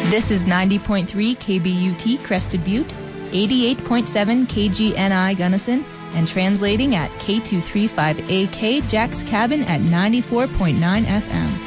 This is 90.3 KBUT Crested Butte, 88.7 KGNI Gunnison, and translating at K235AK Jack's Cabin at 94.9 FM.